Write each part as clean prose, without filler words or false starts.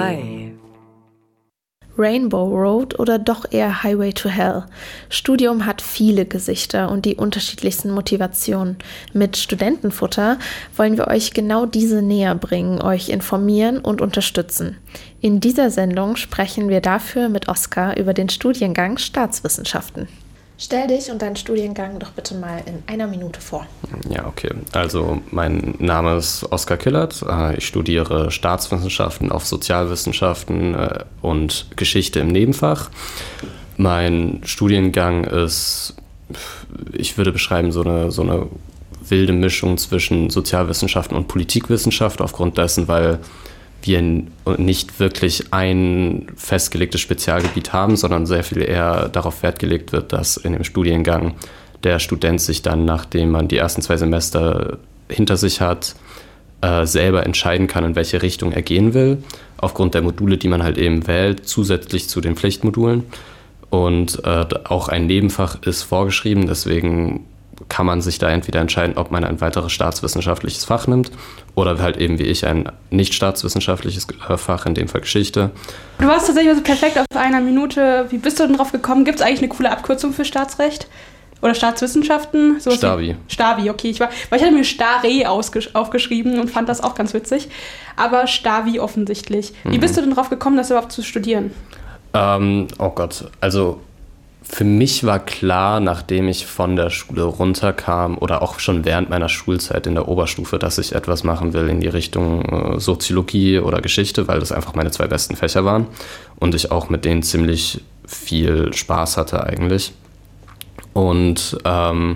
Hi. Rainbow Road oder doch eher Highway to Hell? Studium hat viele Gesichter und die unterschiedlichsten Motivationen. Mit Studentenfutter wollen wir euch genau diese näher bringen, euch informieren und unterstützen. In dieser Sendung sprechen wir dafür mit Oskar über den Studiengang Staatswissenschaften. Stell dich und deinen Studiengang doch bitte mal in einer Minute vor. Ja, okay. Also mein Name ist Oskar Killert. Ich studiere Staatswissenschaften auf Sozialwissenschaften und Geschichte im Nebenfach. Mein Studiengang ist, ich würde beschreiben, so eine wilde Mischung zwischen Sozialwissenschaften und Politikwissenschaft, aufgrund dessen, weil wir nicht wirklich ein festgelegtes Spezialgebiet haben, sondern sehr viel eher darauf Wert gelegt wird, dass in dem Studiengang der Student sich dann, nachdem man die ersten 2 Semester hinter sich hat, selber entscheiden kann, in welche Richtung er gehen will, aufgrund der Module, die man halt eben wählt, zusätzlich zu den Pflichtmodulen. Und auch ein Nebenfach ist vorgeschrieben, deswegen kann man sich da entweder entscheiden, ob man ein weiteres staatswissenschaftliches Fach nimmt oder halt eben wie ich ein nicht staatswissenschaftliches Fach, in dem Fall Geschichte. Du warst tatsächlich so perfekt auf einer Minute. Wie bist du denn drauf gekommen? Gibt es eigentlich eine coole Abkürzung für Staatsrecht? Oder Staatswissenschaften? Stavi. Stavi, okay. Weil ich hatte mir Stare aufgeschrieben und fand das auch ganz witzig. Aber Stavi offensichtlich. Wie bist du denn drauf gekommen, das überhaupt zu studieren? Oh Gott, also für mich war klar, nachdem ich von der Schule runterkam oder auch schon während meiner Schulzeit in der Oberstufe, dass ich etwas machen will in die Richtung Soziologie oder Geschichte, weil das einfach meine 2 besten Fächer waren und ich auch mit denen ziemlich viel Spaß hatte eigentlich. Und dann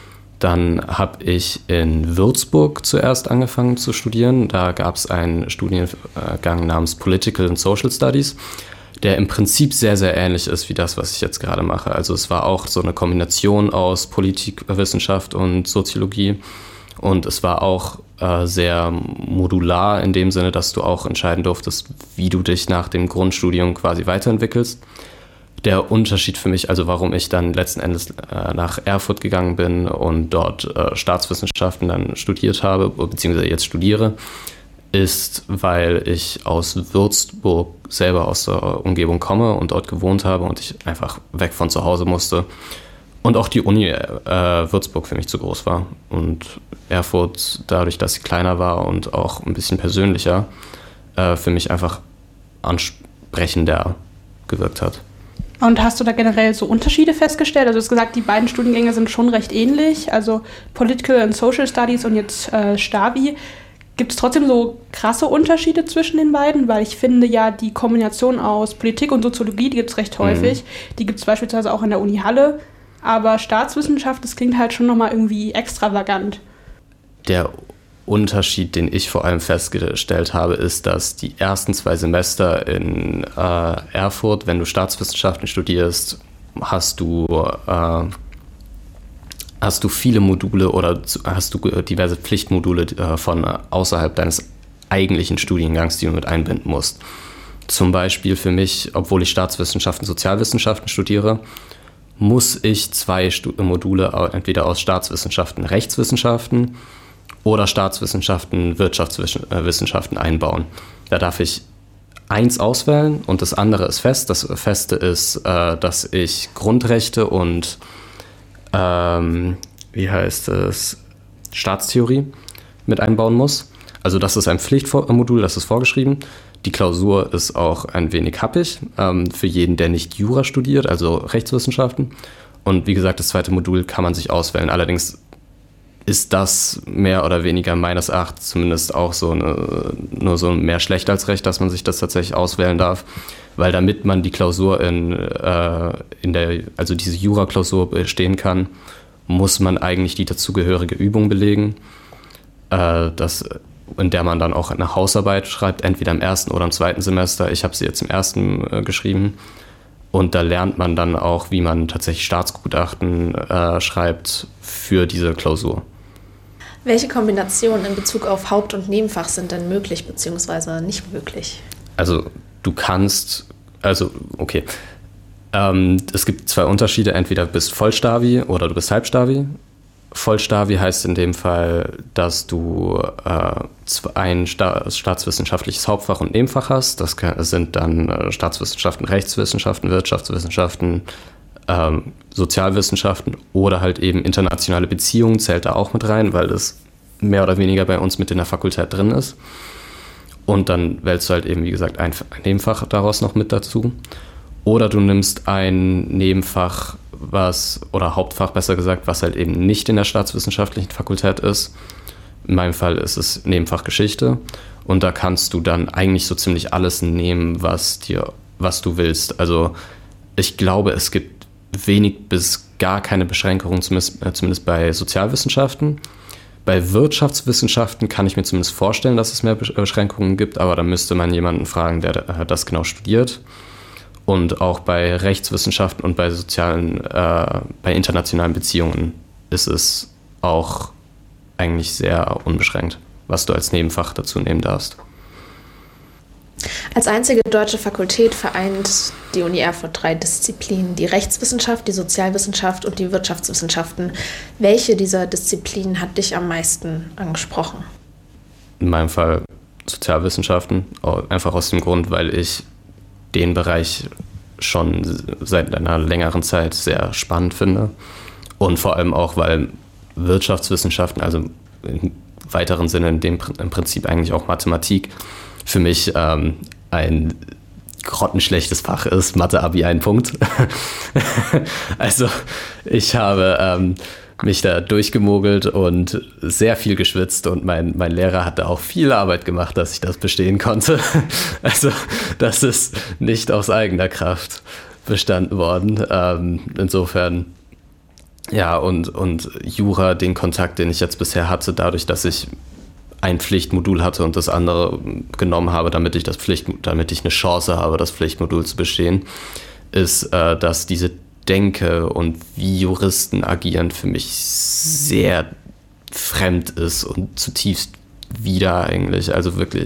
habe ich in Würzburg zuerst angefangen zu studieren. Da gab es einen Studiengang namens Political and Social Studies, der im Prinzip sehr, sehr ähnlich ist wie das, was ich jetzt gerade mache. Also es war auch so eine Kombination aus Politikwissenschaft und Soziologie. Und es war auch sehr modular in dem Sinne, dass du auch entscheiden durftest, wie du dich nach dem Grundstudium quasi weiterentwickelst. Der Unterschied für mich, also warum ich dann letzten Endes nach Erfurt gegangen bin und dort Staatswissenschaften dann studiert habe, beziehungsweise jetzt studiere, ist, weil ich aus Würzburg selber aus der Umgebung komme und dort gewohnt habe und ich einfach weg von zu Hause musste. Und auch die Uni Würzburg für mich zu groß war. Und Erfurt, dadurch, dass sie kleiner war und auch ein bisschen persönlicher, für mich einfach ansprechender gewirkt hat. Und hast du da generell so Unterschiede festgestellt? Also du hast gesagt, die beiden Studiengänge sind schon recht ähnlich. Also Political and Social Studies und jetzt Stabi. Gibt es trotzdem so krasse Unterschiede zwischen den beiden? Weil ich finde ja, die Kombination aus Politik und Soziologie, die gibt es recht häufig. Die gibt es beispielsweise auch in der Uni Halle. Aber Staatswissenschaft, das klingt halt schon nochmal irgendwie extravagant. Der Unterschied, den ich vor allem festgestellt habe, ist, dass die ersten 2 Semester in Erfurt, wenn du Staatswissenschaften studierst, hast du viele Module oder hast du diverse Pflichtmodule von außerhalb deines eigentlichen Studiengangs, die du mit einbinden musst. Zum Beispiel für mich, obwohl ich Staatswissenschaften, Sozialwissenschaften studiere, muss ich 2 Module entweder aus Staatswissenschaften, Rechtswissenschaften oder Staatswissenschaften, Wirtschaftswissenschaften einbauen. Da darf ich 1 auswählen und das andere ist fest. Das Feste ist, dass ich Grundrechte und Staatstheorie mit einbauen muss. Also das ist ein Pflichtmodul, das ist vorgeschrieben. Die Klausur ist auch ein wenig happig für jeden, der nicht Jura studiert, also Rechtswissenschaften. Und wie gesagt, das 2. Modul kann man sich auswählen. Allerdings ist das mehr oder weniger meines Erachtens zumindest auch nur so mehr schlecht als recht, dass man sich das tatsächlich auswählen darf. Weil damit man die Klausur also diese Jura-Klausur bestehen kann, muss man eigentlich die dazugehörige Übung belegen, in der man dann auch eine Hausarbeit schreibt, entweder im 1. oder im 2. Semester. Ich habe sie jetzt im 1. geschrieben. Und da lernt man dann auch, wie man tatsächlich Staatsgutachten schreibt für diese Klausur. Welche Kombinationen in Bezug auf Haupt- und Nebenfach sind denn möglich bzw. nicht möglich? Also es gibt 2 Unterschiede. Entweder du bist Vollstavi oder du bist Halbstavi. Vollstavi heißt in dem Fall, dass du ein staatswissenschaftliches Hauptfach und Nebenfach hast. Das sind dann Staatswissenschaften, Rechtswissenschaften, Wirtschaftswissenschaften, Sozialwissenschaften oder halt eben internationale Beziehungen zählt da auch mit rein, weil das mehr oder weniger bei uns mit in der Fakultät drin ist. Und dann wählst du halt eben, wie gesagt, ein Nebenfach daraus noch mit dazu. Oder du nimmst ein Nebenfach, oder Hauptfach besser gesagt, was halt eben nicht in der staatswissenschaftlichen Fakultät ist. In meinem Fall ist es Nebenfach Geschichte. Und da kannst du dann eigentlich so ziemlich alles nehmen, was du willst. Also ich glaube, es gibt wenig bis gar keine Beschränkungen, zumindest bei Sozialwissenschaften. Bei Wirtschaftswissenschaften kann ich mir zumindest vorstellen, dass es mehr Beschränkungen gibt, aber da müsste man jemanden fragen, der das genau studiert. Und auch bei Rechtswissenschaften und bei bei internationalen Beziehungen ist es auch eigentlich sehr unbeschränkt, was du als Nebenfach dazu nehmen darfst. Als einzige deutsche Fakultät vereint die Uni Erfurt 3 Disziplinen: die Rechtswissenschaft, die Sozialwissenschaft und die Wirtschaftswissenschaften. Welche dieser Disziplinen hat dich am meisten angesprochen? In meinem Fall Sozialwissenschaften, einfach aus dem Grund, weil ich den Bereich schon seit einer längeren Zeit sehr spannend finde. Und vor allem auch, weil Wirtschaftswissenschaften, also im weiteren Sinne im Prinzip eigentlich auch Mathematik, für mich ein grottenschlechtes Fach ist. Mathe-Abi 1 Punkt. Also ich habe mich da durchgemogelt und sehr viel geschwitzt und mein Lehrer hatte auch viel Arbeit gemacht, dass ich das bestehen konnte. Also das ist nicht aus eigener Kraft bestanden worden. Insofern, ja, und Jura, den Kontakt, den ich jetzt bisher hatte, dadurch, dass ich ein Pflichtmodul hatte und das andere genommen habe, damit ich eine Chance habe, das Pflichtmodul zu bestehen, ist, dass diese Denke und wie Juristen agieren für mich sehr fremd ist und zutiefst wider eigentlich. Also wirklich,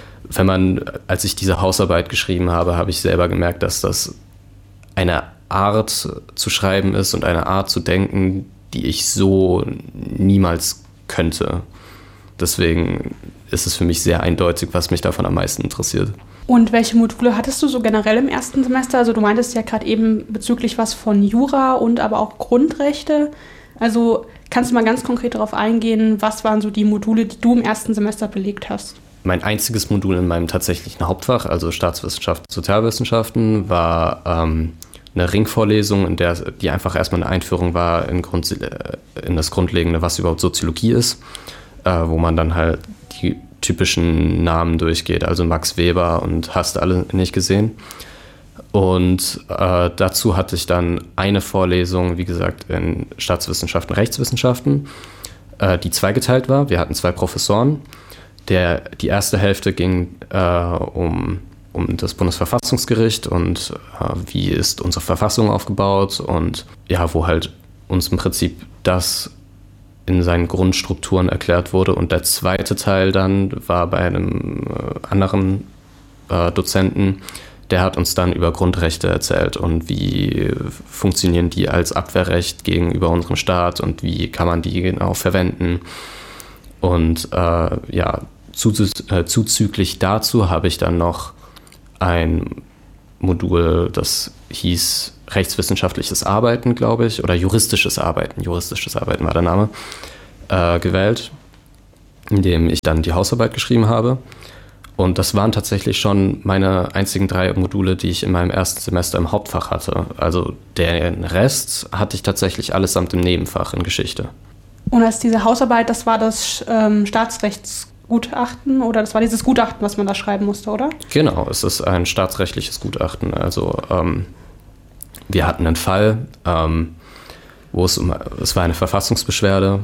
als ich diese Hausarbeit geschrieben habe, habe ich selber gemerkt, dass das eine Art zu schreiben ist und eine Art zu denken, die ich so niemals könnte. Deswegen ist es für mich sehr eindeutig, was mich davon am meisten interessiert. Und welche Module hattest du so generell im ersten Semester? Also du meintest ja gerade eben bezüglich was von Jura und aber auch Grundrechte. Also kannst du mal ganz konkret darauf eingehen, was waren so die Module, die du im ersten Semester belegt hast? Mein einziges Modul in meinem tatsächlichen Hauptfach, also Staatswissenschaften, Sozialwissenschaften, war eine Ringvorlesung, in der die einfach erstmal eine Einführung war in das Grundlegende, was überhaupt Soziologie ist, wo man dann halt die typischen Namen durchgeht, also Max Weber und hast alle nicht gesehen. Und dazu hatte ich dann eine Vorlesung, wie gesagt, in Staatswissenschaften, Rechtswissenschaften, die zweigeteilt war. Wir hatten 2 Professoren. Die erste Hälfte ging um das Bundesverfassungsgericht und wie ist unsere Verfassung aufgebaut und ja, wo halt uns im Prinzip das in seinen Grundstrukturen erklärt wurde. Und der zweite Teil dann war bei einem anderen Dozenten, der hat uns dann über Grundrechte erzählt und wie funktionieren die als Abwehrrecht gegenüber unserem Staat und wie kann man die genau verwenden. Und zuzüglich dazu habe ich dann noch ein Modul, das hieß rechtswissenschaftliches Arbeiten, glaube ich, oder juristisches Arbeiten war der Name, gewählt, in dem ich dann die Hausarbeit geschrieben habe. Und das waren tatsächlich schon meine einzigen 3 Module, die ich in meinem ersten Semester im Hauptfach hatte. Also den Rest hatte ich tatsächlich allesamt im Nebenfach in Geschichte. Und als diese Hausarbeit, das war das Staatsrechtsgutachten oder das war dieses Gutachten, was man da schreiben musste, oder? Genau, es ist ein staatsrechtliches Gutachten. Also wir hatten einen Fall, wo es war eine Verfassungsbeschwerde.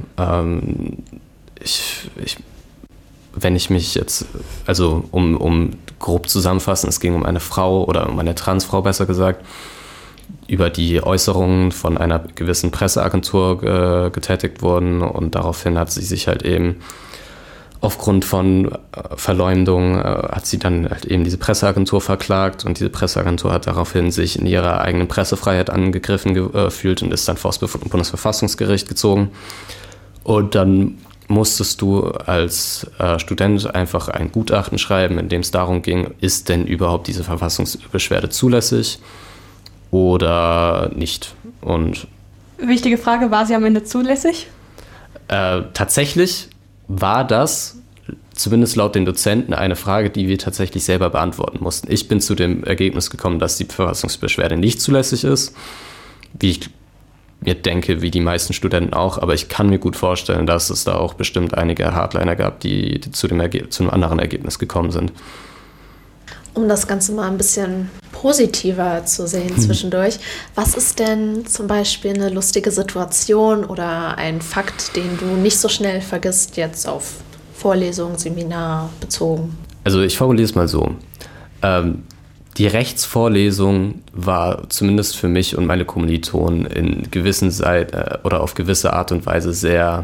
Wenn ich mich jetzt, also um grob zusammenfassen, es ging um eine Frau oder um eine Transfrau besser gesagt, über die Äußerungen von einer gewissen Presseagentur getätigt wurden und daraufhin hat sie sich halt eben aufgrund von Verleumdung hat sie dann halt eben diese Presseagentur verklagt und diese Presseagentur hat daraufhin sich in ihrer eigenen Pressefreiheit angegriffen gefühlt und ist dann vor das Bundesverfassungsgericht gezogen. Und dann musstest du als Student einfach ein Gutachten schreiben, in dem es darum ging, ist denn überhaupt diese Verfassungsbeschwerde zulässig oder nicht? Und wichtige Frage, war sie am Ende zulässig? Tatsächlich war das, zumindest laut den Dozenten, eine Frage, die wir tatsächlich selber beantworten mussten. Ich bin zu dem Ergebnis gekommen, dass die Verfassungsbeschwerde nicht zulässig ist, wie ich mir denke, wie die meisten Studenten auch, aber ich kann mir gut vorstellen, dass es da auch bestimmt einige Hardliner gab, die zu einem anderen Ergebnis gekommen sind. Um das Ganze mal ein bisschen positiver zu sehen zwischendurch, was ist denn zum Beispiel eine lustige Situation oder ein Fakt, den du nicht so schnell vergisst, jetzt auf Vorlesung, Seminar bezogen? Also ich formuliere es mal so. Die Rechtsvorlesung war zumindest für mich und meine Kommilitonen in gewissen oder auf gewisse Art und Weise sehr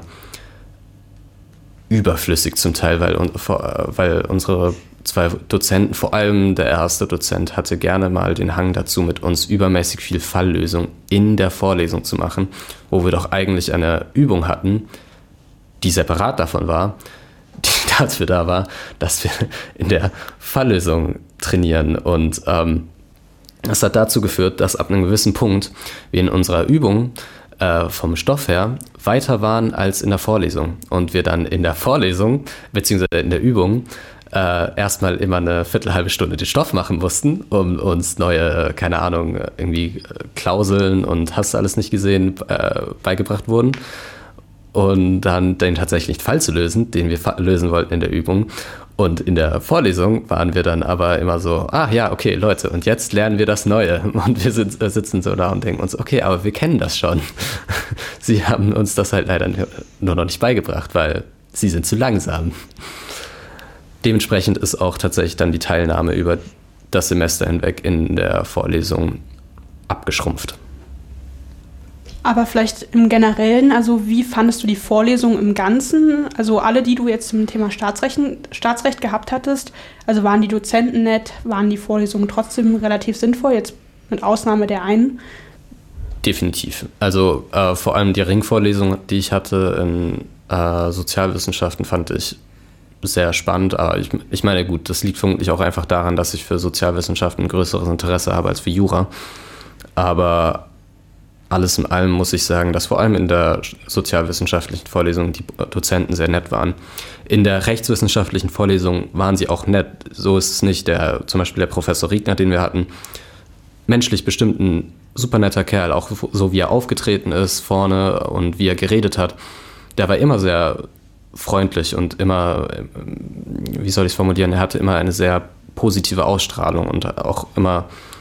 überflüssig zum Teil, weil unsere zwei Dozenten, vor allem der erste Dozent, hatte gerne mal den Hang dazu, mit uns übermäßig viel Falllösung in der Vorlesung zu machen, wo wir doch eigentlich eine Übung hatten, die separat davon war, die dafür da war, dass wir in der Falllösung trainieren. Und das hat dazu geführt, dass ab einem gewissen Punkt wir in unserer Übung vom Stoff her weiter waren als in der Vorlesung. Und wir dann in der Vorlesung, beziehungsweise in der Übung, erstmal immer eine halbe Stunde den Stoff machen mussten, um uns neue, keine Ahnung, irgendwie Klauseln und hast du alles nicht gesehen, beigebracht wurden. Und dann den tatsächlich Fall zu lösen, den wir lösen wollten in der Übung. Und in der Vorlesung waren wir dann aber immer so, ja, okay, Leute, und jetzt lernen wir das Neue. Und wir sitzen so da und denken uns, okay, aber wir kennen das schon. Sie haben uns das halt leider nur noch nicht beigebracht, weil sie sind zu langsam. Dementsprechend ist auch tatsächlich dann die Teilnahme über das Semester hinweg in der Vorlesung abgeschrumpft. Aber vielleicht im Generellen, also wie fandest du die Vorlesung im Ganzen? Also alle, die du jetzt zum Thema Staatsrecht gehabt hattest, also waren die Dozenten nett, waren die Vorlesungen trotzdem relativ sinnvoll, jetzt mit Ausnahme der einen? Definitiv. Also vor allem die Ringvorlesung, die ich hatte in Sozialwissenschaften, fand ich sehr spannend. Aber ich meine, gut, das liegt vermutlich auch einfach daran, dass ich für Sozialwissenschaften ein größeres Interesse habe als für Jura. Aber alles in allem muss ich sagen, dass vor allem in der sozialwissenschaftlichen Vorlesung die Dozenten sehr nett waren. In der rechtswissenschaftlichen Vorlesung waren sie auch nett. So ist es nicht. Zum Beispiel der Professor Riegner, den wir hatten, menschlich bestimmt ein super netter Kerl, auch so wie er aufgetreten ist vorne und wie er geredet hat. Der war immer sehr freundlich und immer, wie soll ich es formulieren, er hatte immer eine sehr positive Ausstrahlung und auch immer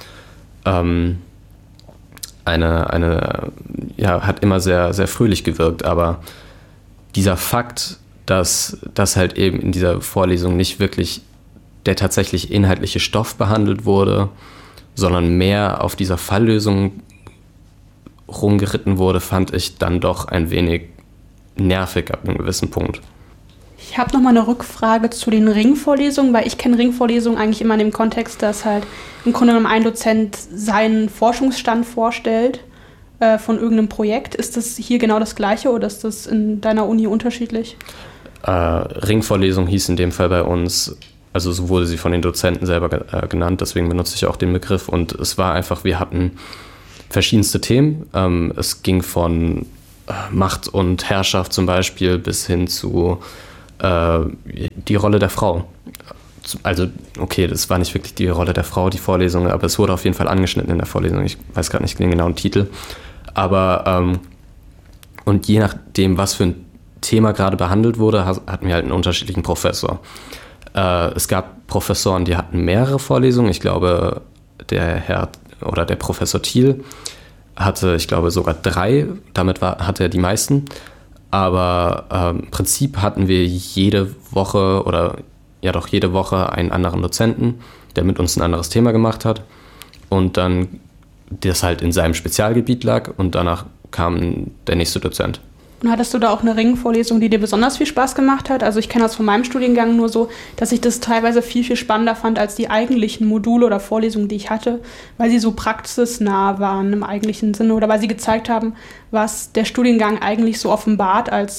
hat immer sehr, sehr fröhlich gewirkt, aber dieser Fakt, dass halt eben in dieser Vorlesung nicht wirklich der tatsächlich inhaltliche Stoff behandelt wurde, sondern mehr auf dieser Falllösung rumgeritten wurde, fand ich dann doch ein wenig nervig ab einem gewissen Punkt. Ich habe nochmal eine Rückfrage zu den Ringvorlesungen, weil ich kenne Ringvorlesungen eigentlich immer in dem Kontext, dass halt im Grunde genommen ein Dozent seinen Forschungsstand vorstellt von irgendeinem Projekt. Ist das hier genau das Gleiche oder ist das in deiner Uni unterschiedlich? Ringvorlesung hieß in dem Fall bei uns, also so wurde sie von den Dozenten selber genannt, deswegen benutze ich auch den Begriff. Und es war einfach, wir hatten verschiedenste Themen. Es ging von Macht und Herrschaft zum Beispiel bis hin zu die Rolle der Frau. Also, okay, das war nicht wirklich die Rolle der Frau, die Vorlesung, aber es wurde auf jeden Fall angeschnitten in der Vorlesung. Ich weiß gerade nicht den genauen Titel. Aber, und je nachdem, was für ein Thema gerade behandelt wurde, hatten wir halt einen unterschiedlichen Professor. Es gab Professoren, die hatten mehrere Vorlesungen. Ich glaube, der Herr oder der Professor Thiel hatte, ich glaube, sogar 3. Damit hatte er die meisten. Aber im Prinzip hatten wir jede Woche einen anderen Dozenten, der mit uns ein anderes Thema gemacht hat und dann das halt in seinem Spezialgebiet lag und danach kam der nächste Dozent. Und hattest du da auch eine Ringvorlesung, die dir besonders viel Spaß gemacht hat? Also ich kenne das von meinem Studiengang nur so, dass ich das teilweise viel, viel spannender fand als die eigentlichen Module oder Vorlesungen, die ich hatte, weil sie so praxisnah waren im eigentlichen Sinne oder weil sie gezeigt haben, was der Studiengang eigentlich so offenbart als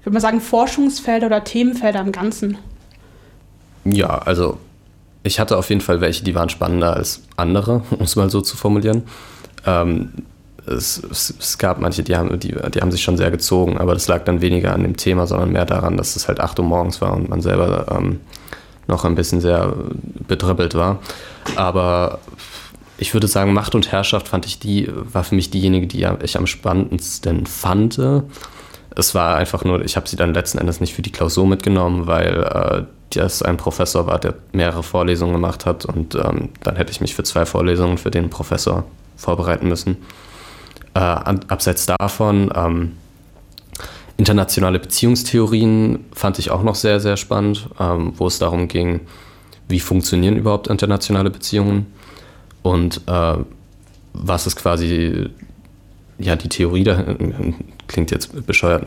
ich würde mal sagen, Forschungsfelder oder Themenfelder im Ganzen? Ja, also ich hatte auf jeden Fall welche, die waren spannender als andere, um es mal so zu formulieren. Es gab manche, die haben sich schon sehr gezogen, aber das lag dann weniger an dem Thema, sondern mehr daran, dass es halt 8 Uhr morgens war und man selber noch ein bisschen sehr bedribbelt war. Aber ich würde sagen, Macht und Herrschaft war für mich diejenige, die ich am spannendsten fand. Es war einfach nur, ich habe sie dann letzten Endes nicht für die Klausur mitgenommen, weil das ein Professor war, der mehrere Vorlesungen gemacht hat und dann hätte ich mich für 2 Vorlesungen für den Professor vorbereiten müssen. Abseits davon, internationale Beziehungstheorien fand ich auch noch sehr, sehr spannend, wo es darum ging, wie funktionieren überhaupt internationale Beziehungen und was ist quasi, ja, die Theorie da, klingt jetzt bescheuert.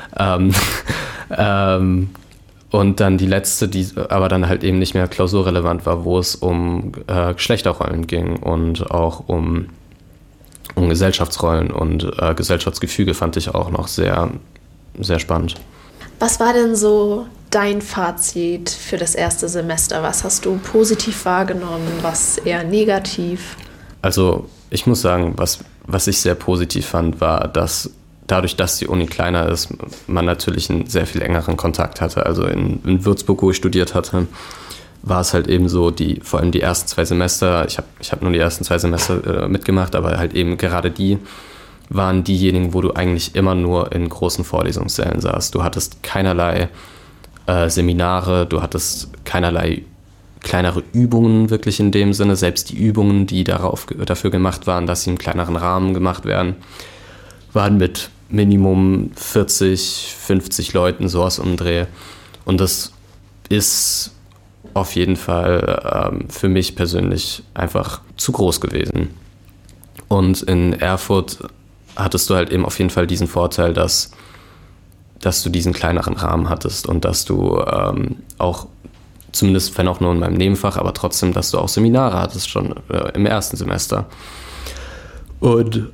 Und dann die letzte, die aber dann halt eben nicht mehr klausurrelevant war, wo es um Geschlechterrollen ging und auch um Gesellschaftsrollen und Gesellschaftsgefüge fand ich auch noch sehr, sehr spannend. Was war denn so dein Fazit für das erste Semester? Was hast du positiv wahrgenommen, was eher negativ? Also ich muss sagen, was ich sehr positiv fand, war, dass dadurch, dass die Uni kleiner ist, man natürlich einen sehr viel engeren Kontakt hatte. Also in Würzburg, wo ich studiert hatte, war es halt eben so, vor allem die ersten 2 Semester, ich hab nur die ersten 2 Semester mitgemacht, aber halt eben gerade die waren diejenigen, wo du eigentlich immer nur in großen Vorlesungssälen saßt. Du hattest keinerlei Seminare, du hattest keinerlei kleinere Übungen wirklich in dem Sinne. Selbst die Übungen, die dafür gemacht waren, dass sie im kleineren Rahmen gemacht werden, waren mit Minimum 40, 50 Leuten, sowas um den Dreh. Und das ist auf jeden Fall für mich persönlich einfach zu groß gewesen. Und in Erfurt hattest du halt eben auf jeden Fall diesen Vorteil, dass du diesen kleineren Rahmen hattest und dass du auch, zumindest wenn auch nur in meinem Nebenfach, aber trotzdem, dass du auch Seminare hattest schon im ersten Semester. Und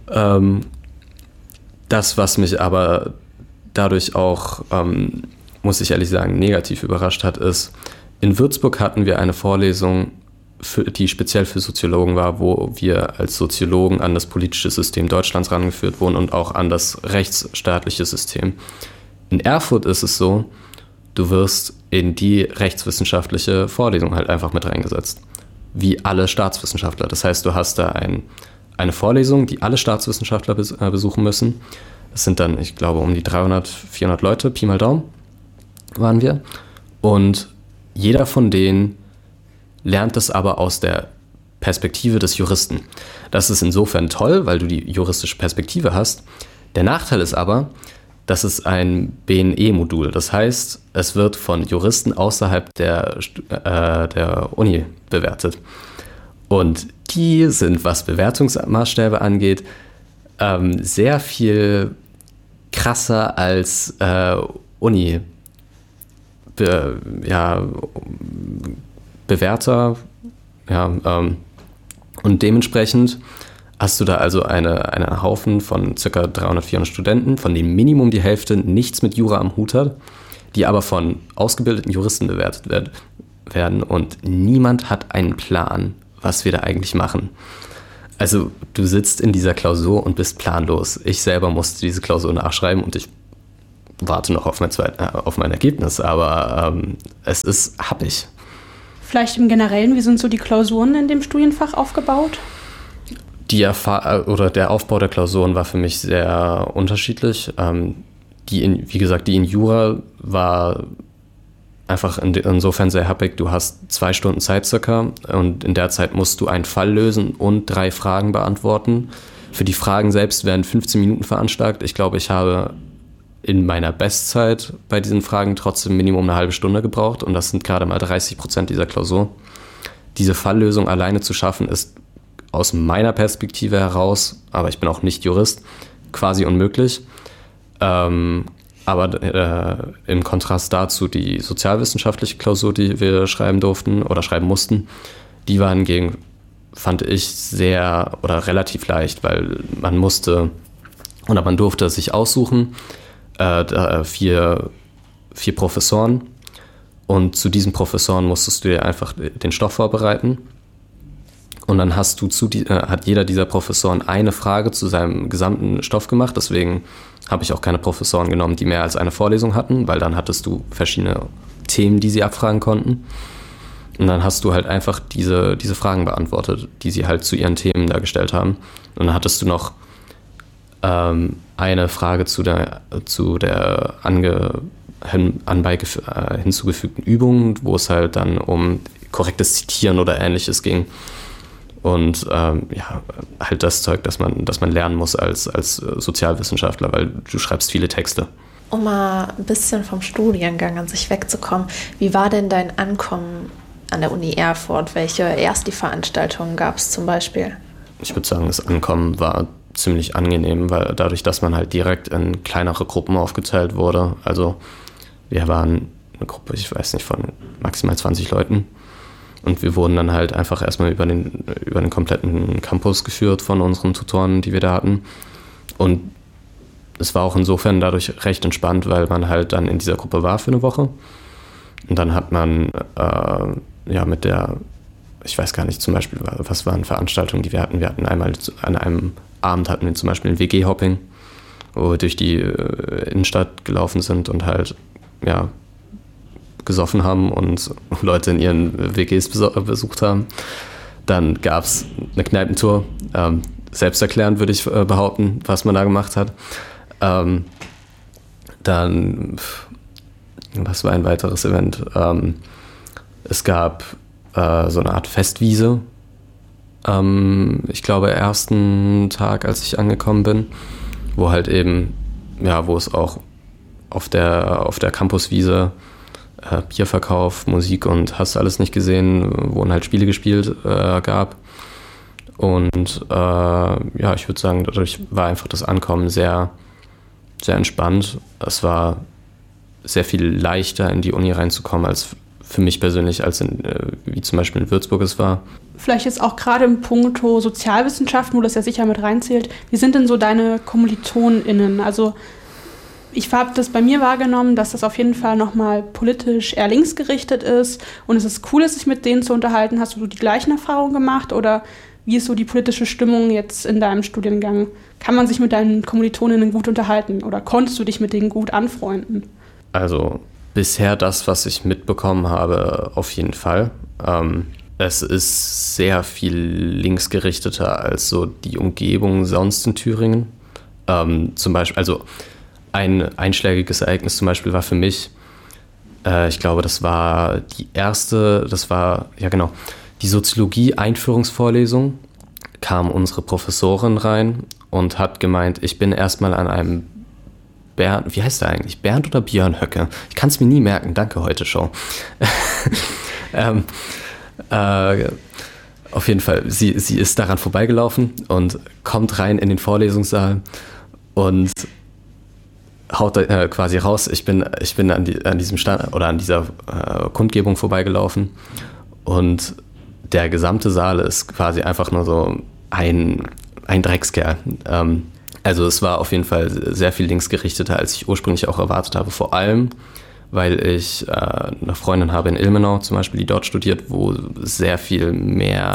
das, was mich aber dadurch auch, muss ich ehrlich sagen, negativ überrascht hat, ist, in Würzburg hatten wir eine Vorlesung, die speziell für Soziologen war, wo wir als Soziologen an das politische System Deutschlands rangeführt wurden und auch an das rechtsstaatliche System. In Erfurt ist es so, du wirst in die rechtswissenschaftliche Vorlesung halt einfach mit reingesetzt, wie alle Staatswissenschaftler. Das heißt, du hast da eine Vorlesung, die alle Staatswissenschaftler besuchen müssen. Das sind dann, ich glaube, um die 300, 400 Leute, Pi mal Daumen, waren wir. Und jeder von denen lernt es aber aus der Perspektive des Juristen. Das ist insofern toll, weil du die juristische Perspektive hast. Der Nachteil ist aber, das ist ein BNE-Modul. Das heißt, es wird von Juristen außerhalb der Uni bewertet. Und die sind, was Bewertungsmaßstäbe angeht, sehr viel krasser als Bewerter. Und dementsprechend hast du da also einen Haufen von ca. 300, 400 Studenten, von denen Minimum die Hälfte nichts mit Jura am Hut hat, die aber von ausgebildeten Juristen bewertet werden und niemand hat einen Plan, was wir da eigentlich machen. Also du sitzt in dieser Klausur und bist planlos. Ich selber musste diese Klausur nachschreiben und ich warte noch auf mein Ergebnis, aber es ist happig. Vielleicht im Generellen, wie sind so die Klausuren in dem Studienfach aufgebaut? Der Aufbau der Klausuren war für mich sehr unterschiedlich. Die in Jura war einfach insofern sehr happig. Du hast 2 Stunden Zeit circa und in der Zeit musst du einen Fall lösen und 3 Fragen beantworten. Für die Fragen selbst werden 15 Minuten veranschlagt. Ich glaube, ich habe in meiner Bestzeit bei diesen Fragen trotzdem Minimum eine halbe Stunde gebraucht und das sind gerade mal 30% dieser Klausur. Diese Falllösung alleine zu schaffen, ist aus meiner Perspektive heraus, aber ich bin auch nicht Jurist, quasi unmöglich. Aber im Kontrast dazu die sozialwissenschaftliche Klausur, die wir schreiben durften oder schreiben mussten, die war hingegen, fand ich, sehr oder relativ leicht, weil man durfte sich aussuchen, 4 Professoren. Und zu diesen Professoren musstest du dir einfach den Stoff vorbereiten. Und dann hast du hat jeder dieser Professoren eine Frage zu seinem gesamten Stoff gemacht. Deswegen habe ich auch keine Professoren genommen, die mehr als eine Vorlesung hatten, weil dann hattest du verschiedene Themen, die sie abfragen konnten. Und dann hast du halt einfach diese Fragen beantwortet, die sie halt zu ihren Themen da gestellt haben. Und dann hattest du noch eine Frage zu der anbei hinzugefügten Übung, wo es halt dann um korrektes Zitieren oder Ähnliches ging. Und halt das Zeug, das man lernen muss als Sozialwissenschaftler, weil du schreibst viele Texte. Um mal ein bisschen vom Studiengang an sich wegzukommen, wie war denn dein Ankommen an der Uni Erfurt? Welche Ersti-Veranstaltungen gab es zum Beispiel? Ich würde sagen, das Ankommen war ziemlich angenehm, weil dadurch, dass man halt direkt in kleinere Gruppen aufgeteilt wurde. Also wir waren eine Gruppe, ich weiß nicht, von maximal 20 Leuten. Und wir wurden dann halt einfach erstmal über den kompletten Campus geführt von unseren Tutoren, die wir da hatten. Und es war auch insofern dadurch recht entspannt, weil man halt dann in dieser Gruppe war für eine Woche. Und dann hat man mit der, ich weiß gar nicht, zum Beispiel, was waren Veranstaltungen, die wir hatten. Wir hatten einmal an einem Abend hatten wir zum Beispiel ein WG-Hopping, wo wir durch die Innenstadt gelaufen sind und halt, gesoffen haben und Leute in ihren WGs besucht haben. Dann gab es eine Kneipentour, selbsterklärend würde ich behaupten, was man da gemacht hat. Dann, was war ein weiteres Event? Es gab so eine Art Festwiese, ich glaube ersten Tag, als ich angekommen bin, wo halt eben, wo es auch auf der Campuswiese Bierverkauf, Musik und hast du alles nicht gesehen, wurden halt Spiele gespielt gab. Und ich würde sagen, dadurch war einfach das Ankommen sehr, sehr entspannt. Es war sehr viel leichter, in die Uni reinzukommen, als für mich persönlich, wie zum Beispiel in Würzburg es war. Vielleicht jetzt auch gerade im Punkto Sozialwissenschaften, wo das ja sicher mit reinzählt. Wie sind denn so deine KommilitonInnen? Also ich habe das bei mir wahrgenommen, dass das auf jeden Fall nochmal politisch eher linksgerichtet ist und es ist cool, sich mit denen zu unterhalten. Hast du die gleichen Erfahrungen gemacht oder wie ist so die politische Stimmung jetzt in deinem Studiengang? Kann man sich mit deinen KommilitonInnen gut unterhalten oder konntest du dich mit denen gut anfreunden? Also bisher das, was ich mitbekommen habe, auf jeden Fall. Es ist sehr viel linksgerichteter als so die Umgebung sonst in Thüringen. Zum Beispiel, also ein einschlägiges Ereignis zum Beispiel war für mich, ich glaube, das war die Soziologie-Einführungsvorlesung, kam unsere Professorin rein und hat gemeint, ich bin erstmal an einem Bernd, wie heißt der eigentlich? Bernd oder Björn Höcke? Ich kann es mir nie merken, danke heute Show. Auf jeden Fall, sie ist daran vorbeigelaufen und kommt rein in den Vorlesungssaal und haut quasi raus, ich bin an diesem Stand oder an dieser Kundgebung vorbeigelaufen und der gesamte Saal ist quasi einfach nur so ein Dreckskerl. Also es war auf jeden Fall sehr viel linksgerichteter, als ich ursprünglich auch erwartet habe. Vor allem, weil ich eine Freundin habe in Ilmenau zum Beispiel, die dort studiert, wo sehr viel mehr